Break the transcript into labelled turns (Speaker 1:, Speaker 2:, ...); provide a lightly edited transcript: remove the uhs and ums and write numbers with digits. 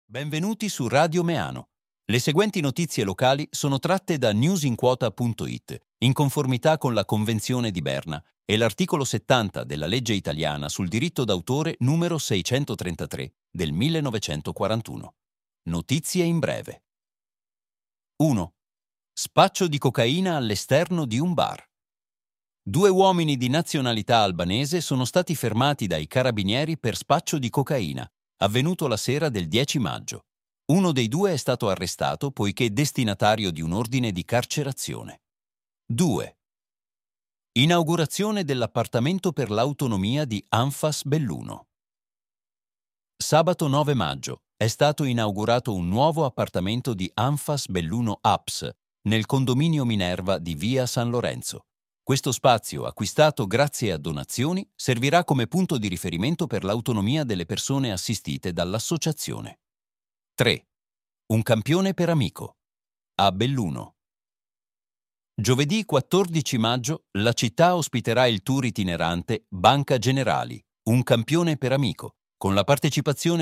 Speaker 1: Benvenuti su Radio Meano. Le seguenti notizie locali sono tratte da newsinquota.it, in conformità con la Convenzione di Berna e l'articolo 70 della legge italiana sul diritto d'autore numero 633 del 1941. Notizie in breve. 1. Spaccio di cocaina all'esterno di un bar. 2 uomini di nazionalità albanese sono stati fermati dai carabinieri per spaccio di cocaina, avvenuto la sera del 10 maggio. Uno dei 2 è stato arrestato poiché destinatario di un ordine di carcerazione. 2. Inaugurazione dell'appartamento per l'autonomia di Anfas Belluno. Sabato 9 maggio è stato inaugurato un nuovo appartamento di Anfas Belluno APS nel condominio Minerva di Via San Lorenzo. Questo spazio, acquistato grazie a donazioni, servirà come punto di riferimento per l'autonomia delle persone assistite dall'associazione. 3. Un campione per amico. A Belluno. Giovedì 14 maggio la città ospiterà il tour itinerante Banca Generali, un campione per amico, con la partecipazione